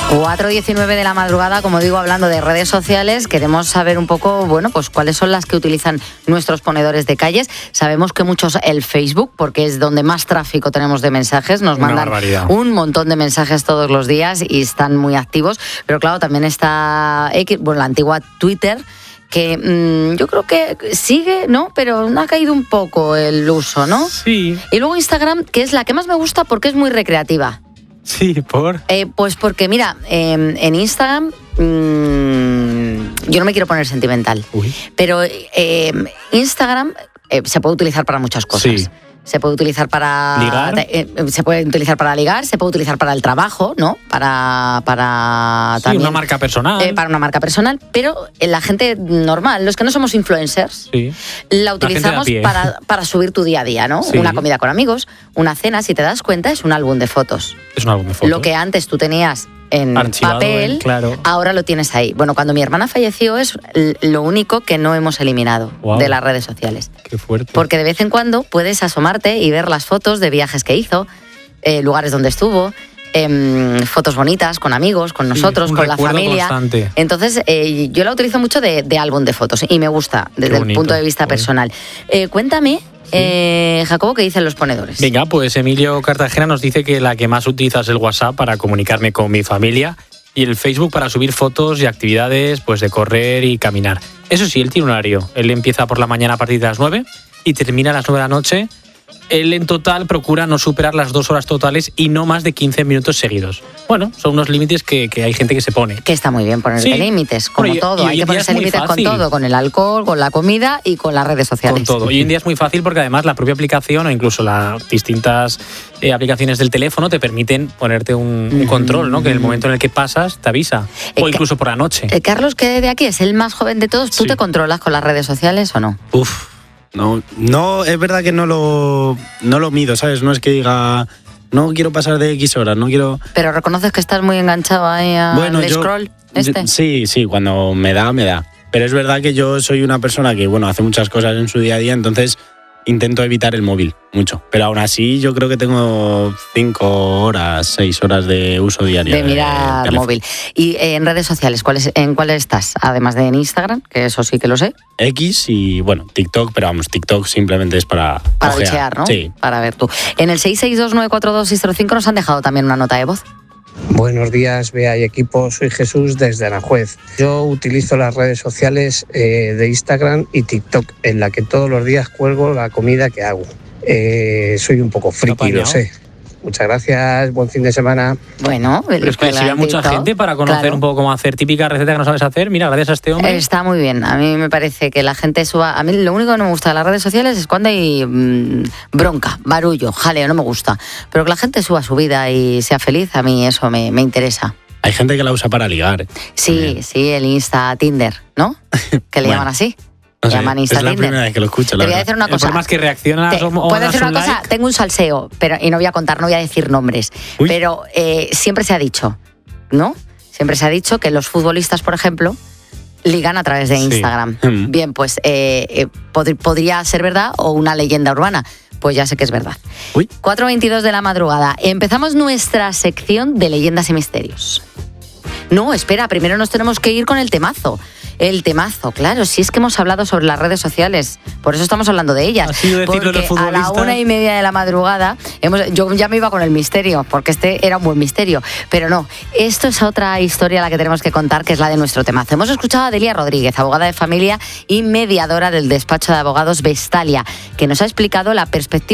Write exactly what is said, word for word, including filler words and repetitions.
cuatro diecinueve de la madrugada, como digo, hablando de redes sociales, queremos saber un poco, bueno, pues cuáles son las que utilizan nuestros ponedores de calles. Sabemos que muchos el Facebook, porque es donde más tráfico tenemos de mensajes, nos Una mandan barbaridad. un montón de mensajes todos los días y están muy activos, pero claro, también está X, bueno, la antigua Twitter, que mmm, yo creo que sigue, ¿no? Pero ha caído un poco el uso, ¿no? Sí. Y luego Instagram, que es la que más me gusta porque es muy recreativa. Sí, ¿por? Eh, pues porque, mira, eh, en Instagram, mmm, yo no me quiero poner sentimental, Uy. pero eh, Instagram eh, se puede utilizar para muchas cosas. Sí. Se puede utilizar para ¿Ligar? Eh, se puede utilizar para ligar, se puede utilizar para el trabajo, ¿no? Para para Sí, también una marca personal. eh, para una marca personal, pero eh, la gente normal, los que no somos influencers, Sí. la gente de utilizamos a pie. para para subir tu día a día, ¿no? Sí. Una comida con amigos, una cena, si te das cuenta, es un álbum de fotos. Es un álbum de fotos. Lo que antes tú tenías en Archivado papel, en- claro. ahora lo tienes ahí. Bueno, cuando mi hermana falleció es l- lo único que no hemos eliminado Guau. de las redes sociales. Qué fuerte. Porque de vez en cuando puedes asomarte y ver las fotos de viajes que hizo, eh, lugares donde estuvo, em, fotos bonitas con amigos, con Sí, nosotros, un con la recuerdo familia. constante. Entonces, eh, yo la utilizo mucho de, de álbum de fotos y me gusta desde el bonito. punto de vista Joder. personal. Eh, cuéntame, eh, Jacobo, ¿qué dicen los ponedores? Venga, pues Emilio Cartagena nos dice que la que más utiliza es el WhatsApp para comunicarme con mi familia y el Facebook para subir fotos y actividades, pues de correr y caminar. Eso sí, él tiene un horario. Él empieza por la mañana a partir de las nueve y termina a las nueve de la noche. Él en total procura no superar las dos horas totales y no más de quince minutos seguidos. Bueno, son unos límites que, que hay gente que se pone. Que está muy bien ponerte Sí. límites, como Bueno, y- todo. y hoy Hay en que día ponerse es muy límites con fácil. todo, con el alcohol, con la comida y con las redes sociales. Con todo. Hoy en día es muy fácil porque además la propia aplicación o incluso las distintas eh, aplicaciones del teléfono te permiten ponerte un, un control, ¿no? Que en el momento en el que pasas te avisa. Eh, O Ca- incluso por la noche. Eh, Carlos, que de aquí es el más joven de todos, ¿tú Sí. te controlas con las redes sociales o no? Uf, no, no, es verdad que no lo, no lo mido, ¿sabes? No es que diga, no quiero pasar de X horas, no quiero... Pero reconoces que estás muy enganchado ahí al Bueno, yo- scroll este. yo- sí, sí, cuando me da, me da. Pero es verdad que yo soy una persona que, bueno, hace muchas cosas en su día a día, entonces intento evitar el móvil mucho. Pero aún así yo creo que tengo cinco horas, seis horas de uso diario. De mirar teléfono. móvil. Y eh, en redes sociales, ¿cuáles, ¿en cuáles estás? Además de en Instagram, que eso sí que lo sé, X y, bueno, TikTok, pero vamos, TikTok simplemente es para... para ojear. bichear, ¿no? Sí. Para ver tú. En el seis seis dos nueve cuatro dos seis cero cinco nos han dejado también una nota de voz. Buenos días, Bea y equipo. Soy Jesús desde Aranjuez. Yo utilizo las redes sociales eh, de Instagram y TikTok, en la que todos los días cuelgo la comida que hago. Eh, soy un poco friki, apañado. lo sé. Muchas gracias, buen fin de semana. Bueno, Pero es que si hay mucha gente para conocer claro. un poco cómo hacer típica receta que no sabes hacer, mira, gracias a este hombre. Está muy bien. A mí me parece que la gente suba. A mí lo único que no me gusta de las redes sociales es cuando hay mmm, bronca, barullo, jaleo, no me gusta. Pero que la gente suba su vida y sea feliz, a mí eso me, me interesa. Hay gente que la usa para ligar. Sí, También. sí, el Insta Tinder, ¿no? Que le Bueno, llaman así. No sé, llaman es Insta la Tinder. primera vez que lo escucho, Te la voy a verdad. decir una El cosa. problema es que reaccionas Te- o, o puedo das decir un una cosa, like. tengo un salseo, pero y no voy a contar, no voy a decir nombres, Uy. pero eh, siempre se ha dicho, ¿no? Siempre se ha dicho que los futbolistas, por ejemplo, ligan a través de Sí. Instagram. Mm. Bien, pues eh, eh, pod- podría ser verdad o una leyenda urbana. Pues ya sé que es verdad. Uy. cuatro veintidós de la madrugada. Empezamos nuestra sección de leyendas y misterios. No, espera, primero nos tenemos que ir con el temazo. El temazo, claro, si es que hemos hablado sobre las redes sociales, por eso estamos hablando de ellas. Ha sido decirlo de Porque los a la futbolistas. una y media de la madrugada, hemos, yo ya me iba con el misterio, porque este era un buen misterio. Pero no, esto es otra historia la que tenemos que contar, que es la de nuestro temazo. Hemos escuchado a Delia Rodríguez, abogada de familia y mediadora del despacho de abogados Vestalia, que nos ha explicado la perspectiva